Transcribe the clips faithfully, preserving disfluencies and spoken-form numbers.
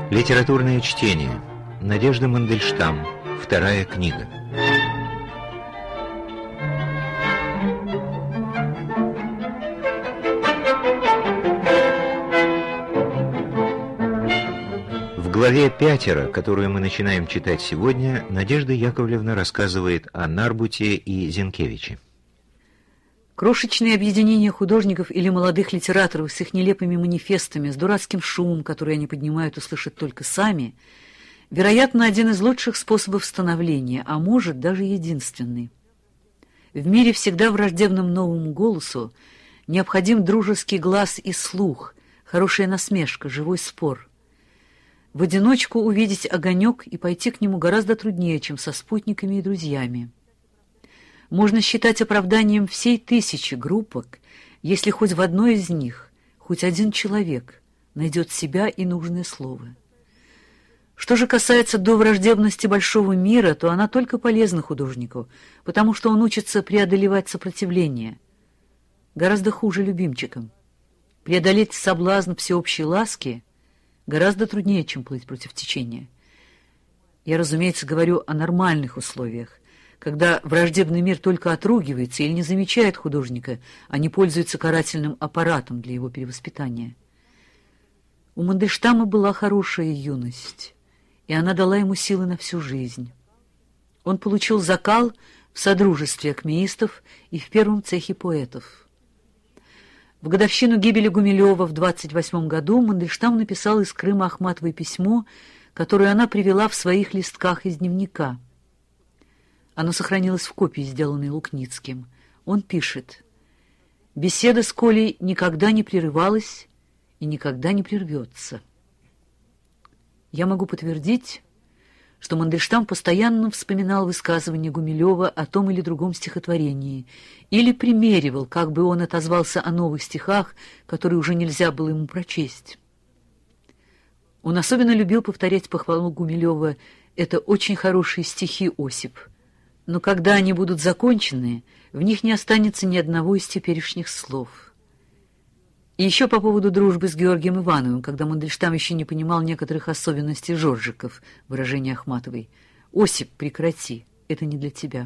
Литературное чтение. Надежда Мандельштам. Вторая книга. В главе «Пятеро», которую мы начинаем читать сегодня, Надежда Яковлевна рассказывает о Нарбуте и Зенкевиче. Крошечные объединения художников или молодых литераторов с их нелепыми манифестами, с дурацким шумом, который они поднимают, услышать только сами, вероятно, один из лучших способов становления, а может, даже единственный. В мире, всегда враждебном новому голосу, необходим дружеский глаз и слух, хорошая насмешка, живой спор. В одиночку увидеть огонек и пойти к нему гораздо труднее, чем со спутниками и друзьями. Можно считать оправданием всей тысячи группок, если хоть в одной из них хоть один человек найдет себя и нужное слово. Что же касается до враждебности большого мира, то она только полезна художнику, потому что он учится преодолевать сопротивление. Гораздо хуже любимчикам. Преодолеть соблазн всеобщей ласки гораздо труднее, чем плыть против течения. Я, разумеется, говорю о нормальных условиях, когда враждебный мир только отругивается или не замечает художника, а не пользуется карательным аппаратом для его перевоспитания. У Мандельштама была хорошая юность, и она дала ему силы на всю жизнь. Он получил закал в содружестве акмеистов и в первом цехе поэтов. В годовщину гибели Гумилева в двадцать восьмом году Мандельштам написал из Крыма Ахматовой письмо, которое она привела в своих листках из дневника. Оно сохранилось в копии, сделанной Лукницким. Он пишет: «Беседа с Колей никогда не прерывалась и никогда не прервется». Я могу подтвердить, что Мандельштам постоянно вспоминал высказывания Гумилева о том или другом стихотворении или примеривал, как бы он отозвался о новых стихах, которые уже нельзя было ему прочесть. Он особенно любил повторять похвалу Гумилева: «Это очень хорошие стихи, Осип». Но когда они будут закончены, в них не останется ни одного из теперешних слов. И еще по поводу дружбы с Георгием Ивановым, когда Мандельштам еще не понимал некоторых особенностей жоржиков, выражение Ахматовой: «Осип, прекрати, это не для тебя».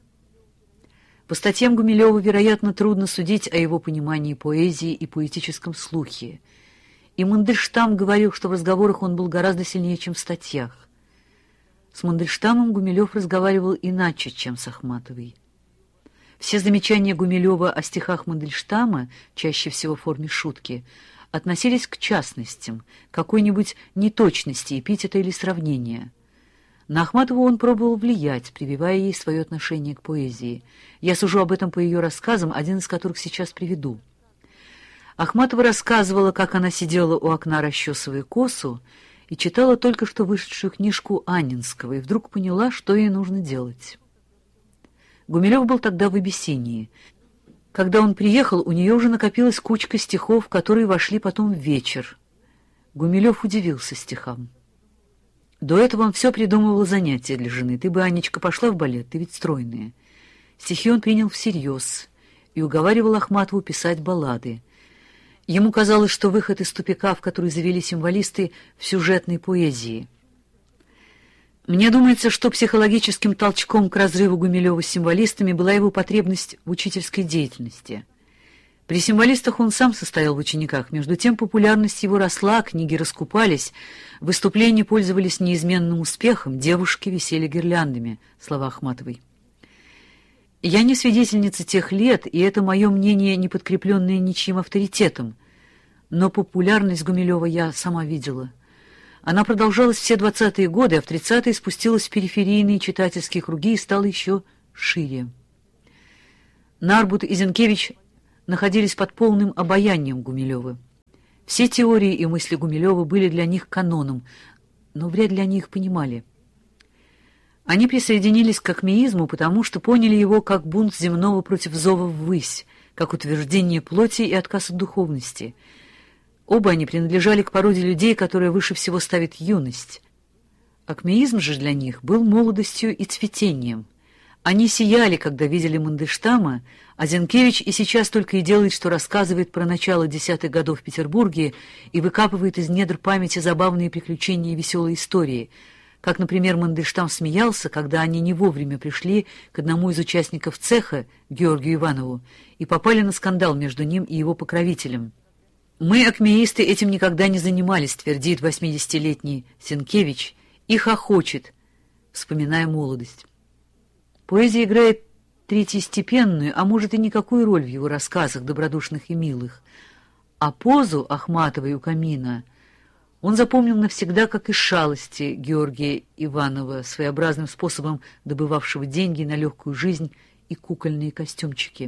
По статьям Гумилева, вероятно, трудно судить о его понимании поэзии и поэтическом слухе. И Мандельштам говорил, что в разговорах он был гораздо сильнее, чем в статьях. С Мандельштамом Гумилев разговаривал иначе, чем с Ахматовой. Все замечания Гумилева о стихах Мандельштама, чаще всего в форме шутки, относились к частностям, какой-нибудь неточности эпитета или сравнения. На Ахматову он пробовал влиять, прививая ей свое отношение к поэзии. Я сужу об этом по ее рассказам, один из которых сейчас приведу. Ахматова рассказывала, как она сидела у окна, расчесывая косу, и читала только что вышедшую книжку Анненского, и вдруг поняла, что ей нужно делать. Гумилев был тогда в Абиссинии. Когда он приехал, у нее уже накопилась кучка стихов, которые вошли потом в вечер. Гумилев удивился стихам. До этого он все придумывал занятия для жены. «Ты бы, Анечка, пошла в балет, ты ведь стройная». Стихи он принял всерьез и уговаривал Ахматову писать баллады. Ему казалось, что выход из тупика, в который завели символисты, в сюжетной поэзии. Мне думается, что психологическим толчком к разрыву Гумилева с символистами была его потребность в учительской деятельности. При символистах он сам состоял в учениках, между тем популярность его росла, книги раскупались, выступления пользовались неизменным успехом, девушки висели гирляндами, слова Ахматовой. Я не свидетельница тех лет, и это мое мнение, не подкрепленное ничьим авторитетом. Но популярность Гумилева я сама видела. Она продолжалась все двадцатые годы, а в тридцатые спустилась в периферийные читательские круги и стала еще шире. Нарбут и Зенкевич находились под полным обаянием Гумилева. Все теории и мысли Гумилева были для них каноном, но вряд ли они их понимали. Они присоединились к акмеизму, потому что поняли его как бунт земного против зова ввысь, как утверждение плоти и отказ от духовности. Оба они принадлежали к породе людей, которая выше всего ставит юность. Акмеизм же для них был молодостью и цветением, Они сияли, когда видели Мандельштама, а Зинкевич и сейчас только и делает, что рассказывает про начало десятых годов в Петербурге и выкапывает из недр памяти забавные приключения и веселые истории, как, например, Мандельштам смеялся, когда они не вовремя пришли к одному из участников цеха, Георгию Иванову, и попали на скандал между ним и его покровителем. «Мы, акмеисты, этим никогда не занимались», — твердит восьмидесятилетний Зинкевич, и хохочет, вспоминая молодость. Поэзия играет третьестепенную, а может и никакую роль в его рассказах, добродушных и милых. А позу Ахматовой у камина он запомнил навсегда, как из шалости Георгия Иванова, своеобразным способом добывавшего деньги на легкую жизнь и кукольные костюмчики.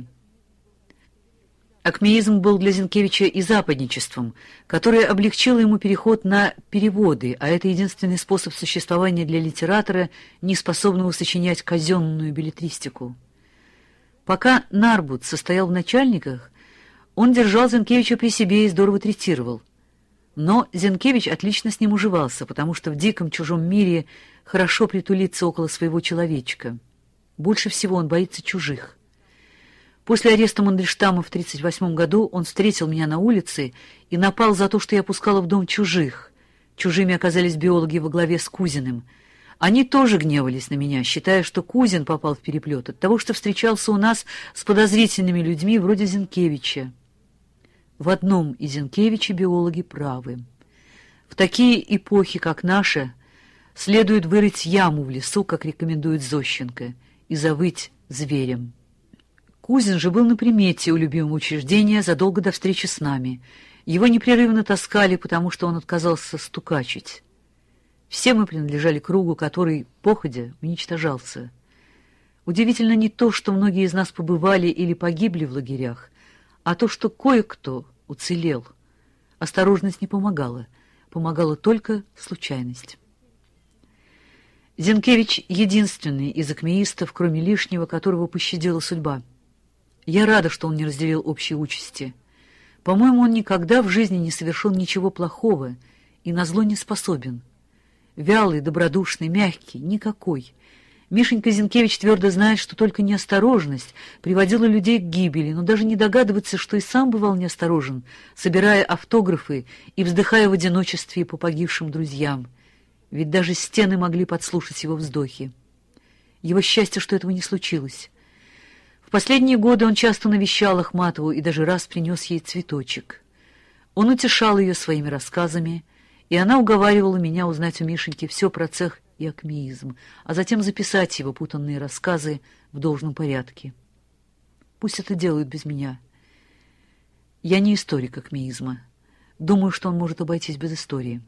Акмеизм был для Зинкевича и западничеством, которое облегчило ему переход на переводы, а это единственный способ существования для литератора, не способного сочинять казенную беллетристику. Пока Нарбут состоял в начальниках, он держал Зинкевича при себе и здорово третировал. Но Зинкевич отлично с ним уживался, потому что в диком чужом мире хорошо притулиться около своего человечка. Больше всего он боится чужих. После ареста Мандельштама в тридцать восьмом году он встретил меня на улице и напал за то, что я пускала в дом чужих. Чужими оказались биологи во главе с Кузиным. Они тоже гневались на меня, считая, что Кузин попал в переплет от того, что встречался у нас с подозрительными людьми вроде Зинкевича. В одном из Зинкевича биологи правы. В такие эпохи, как наша, следует вырыть яму в лесу, как рекомендует Зощенко, и завыть зверем. Кузин же был на примете у любимого учреждения задолго до встречи с нами. Его непрерывно таскали, потому что он отказался стукачить. Все мы принадлежали кругу, который, походя, уничтожался. Удивительно не то, что многие из нас побывали или погибли в лагерях, а то, что кое-кто уцелел. Осторожность не помогала, помогала только случайность. Зинкевич — единственный из акмеистов, кроме лишнего, которого пощадила судьба. Я рада, что он не разделил общей участи. По-моему, он никогда в жизни не совершил ничего плохого и назло не способен. Вялый, добродушный, мягкий, никакой. Мишенька Зинкевич твердо знает, что только неосторожность приводила людей к гибели, но даже не догадывается, что и сам бывал неосторожен, собирая автографы и вздыхая в одиночестве по погибшим друзьям. Ведь даже стены могли подслушать его вздохи. Его счастье, что этого не случилось. В последние годы он часто навещал Ахматову и даже раз принес ей цветочек. Он утешал ее своими рассказами, и она уговаривала меня узнать у Мишеньки все про цех и акмеизм, а затем записать его путанные рассказы в должном порядке. Пусть это делают без меня. Я не историк акмеизма. Думаю, что он может обойтись без истории.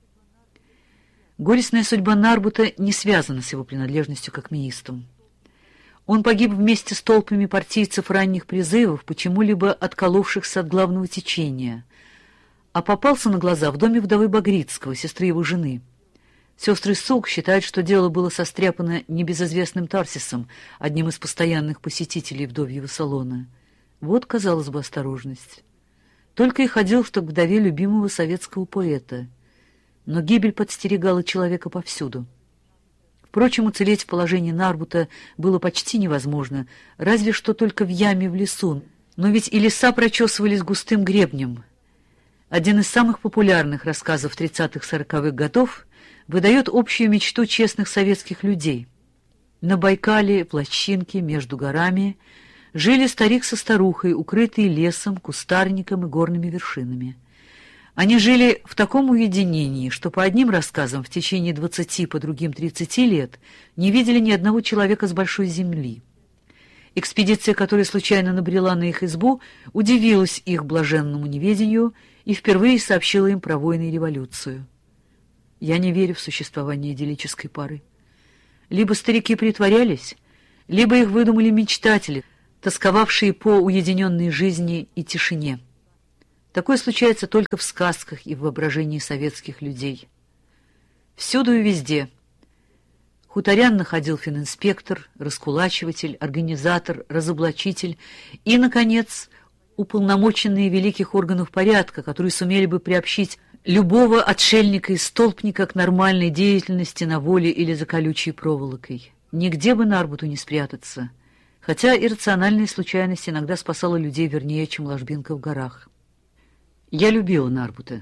Горестная судьба Нарбута не связана с его принадлежностью к акмеистам. Он погиб вместе с толпами партийцев ранних призывов, почему-либо отколовшихся от главного течения, а попался на глаза в доме вдовы Багрицкого, сестры его жены. Сестры Сук считают, что дело было состряпано небезызвестным Тарсисом, одним из постоянных посетителей вдовьего салона. Вот, казалось бы, осторожность. Только и ходил, что к вдове любимого советского поэта. Но гибель подстерегала человека повсюду. Впрочем, уцелеть в положении Нарбута было почти невозможно, разве что только в яме в лесу, но ведь и леса прочесывались густым гребнем. Один из самых популярных рассказов тридцатых-сороковых годов выдает общую мечту честных советских людей. На Байкале, в лощинке, между горами, жили старик со старухой, укрытые лесом, кустарником и горными вершинами. Они жили в таком уединении, что по одним рассказам в течение двадцати, по другим тридцати лет не видели ни одного человека с большой земли. Экспедиция, которая случайно набрела на их избу, удивилась их блаженному неведению и впервые сообщила им про войны и революцию. Я не верю в существование идиллической пары. Либо старики притворялись, либо их выдумали мечтатели, тосковавшие по уединенной жизни и тишине. Такое случается только в сказках и в воображении советских людей. Всюду и везде. Хуторян находил фининспектор, раскулачиватель, организатор, разоблачитель и, наконец, уполномоченные великих органов порядка, которые сумели бы приобщить любого отшельника и столпника к нормальной деятельности на воле или за колючей проволокой. Нигде бы Нарбуту не спрятаться, хотя иррациональная случайность иногда спасала людей вернее, чем ложбинка в горах. Я любила Нарбута.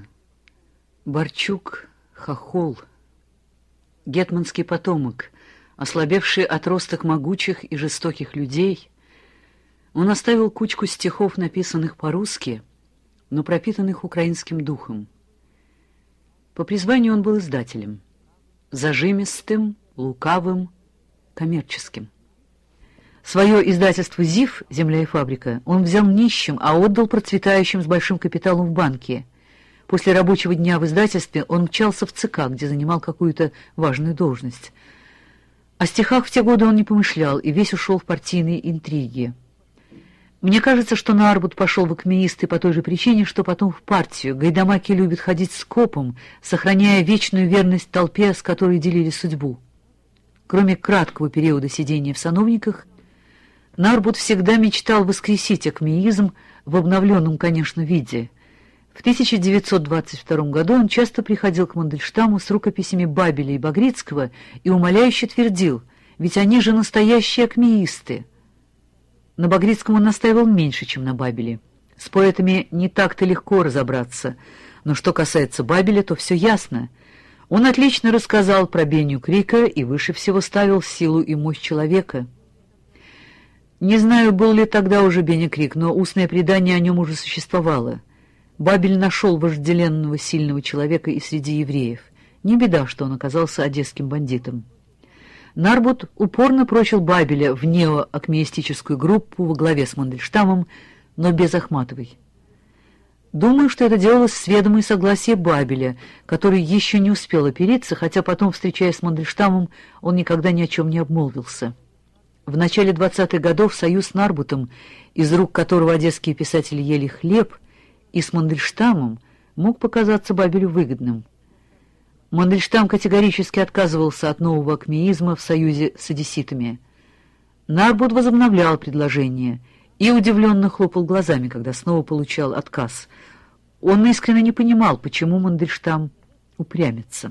Барчук — хохол, гетманский потомок, ослабевший отросток могучих и жестоких людей. Он оставил кучку стихов, написанных по-русски, но пропитанных украинским духом. По призванию он был издателем, зажимистым, лукавым, коммерческим. Свое издательство «ЗИФ» «Земля и фабрика» он взял нищим, а отдал процветающим с большим капиталом в банке. После рабочего дня в издательстве он мчался в ЦК, где занимал какую-то важную должность. О стихах в те годы он не помышлял и весь ушел в партийные интриги. Мне кажется, что Нарбут пошел в акмеисты по той же причине, что потом в партию. Гайдамаки любят ходить скопом, сохраняя вечную верность толпе, с которой делили судьбу. Кроме краткого периода сидения в сановниках, Нарбут всегда мечтал воскресить акмеизм в обновленном, конечно, виде. В тысяча девятьсот двадцать втором году он часто приходил к Мандельштаму с рукописями Бабеля и Багрицкого и умоляюще твердил: «Ведь они же настоящие акмеисты». На Багрицком он настаивал меньше, чем на Бабеле. С поэтами не так-то легко разобраться, но что касается Бабеля, то все ясно. Он отлично рассказал про Беню Крика и выше всего ставил силу и мощь человека. Не знаю, был ли тогда уже Беня Крик, но устное предание о нем уже существовало. Бабель нашел вожделенного сильного человека и среди евреев. Не беда, что он оказался одесским бандитом. Нарбут упорно прочил Бабеля в неоакмеистическую группу во главе с Мандельштамом, но без Ахматовой. Думаю, что это делалось с ведома и согласия Бабеля, который еще не успел опериться, хотя потом, встречаясь с Мандельштамом, он никогда ни о чем не обмолвился. В начале двадцатых годов союз с Нарбутом, из рук которого одесские писатели ели хлеб, и с Мандельштамом мог показаться Бабелю выгодным. Мандельштам категорически отказывался от нового акмеизма в союзе с одесситами. Нарбут возобновлял предложение и удивленно хлопал глазами, когда снова получал отказ. Он искренне не понимал, почему Мандельштам упрямится.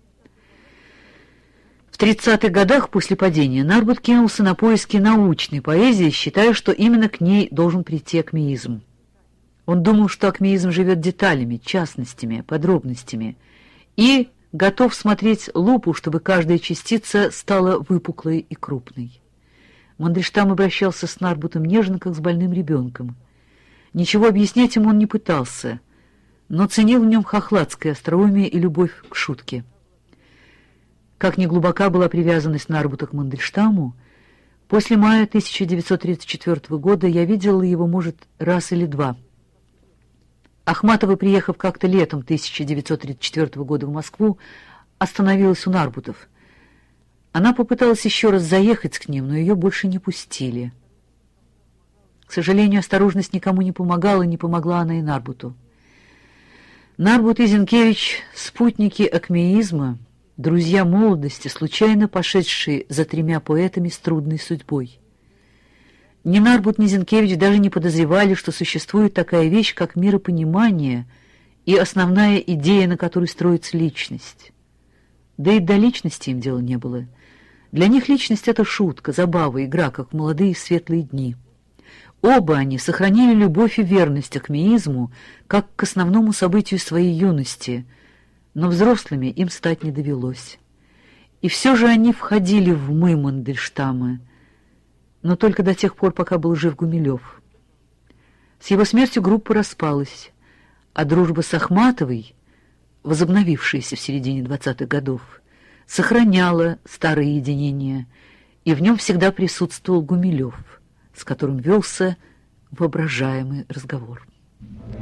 В тридцатых годах после падения Нарбут кинулся на поиски научной поэзии, считая, что именно к ней должен прийти акмеизм. Он думал, что акмеизм живет деталями, частностями, подробностями, и готов смотреть лупу, чтобы каждая частица стала выпуклой и крупной. Мандельштам обращался с Нарбутом нежно, как с больным ребенком. Ничего объяснять ему он не пытался, но ценил в нем хохладское остроумие и любовь к шутке. Как ни глубока была привязанность Нарбута к Мандельштаму, после мая тысяча девятьсот тридцать четвёртого года я видела его, может, раз или два. Ахматова, приехав как-то летом тысяча девятьсот тридцать четвёртого года в Москву, остановилась у Нарбутов. Она попыталась еще раз заехать к ним, но ее больше не пустили. К сожалению, осторожность никому не помогала, не помогла она и Нарбуту. Нарбут и Зинкевич — спутники акмеизма, друзья молодости, случайно пошедшие за тремя поэтами с трудной судьбой. Ни Нарбут, ни Зинкевич даже не подозревали, что существует такая вещь, как миропонимание и основная идея, на которой строится личность. Да и до личности им дела не было. Для них личность — это шутка, забава, игра, как в молодые светлые дни. Оба они сохранили любовь и верность акмеизму как к основному событию своей юности, но взрослыми им стать не довелось. И все же они входили в «мы» Мандельштама, но только до тех пор, пока был жив Гумилев. С его смертью группа распалась, а дружба с Ахматовой, возобновившаяся в середине двадцатых годов, сохраняла старое единение, и в нем всегда присутствовал Гумилев, с которым велся воображаемый разговор.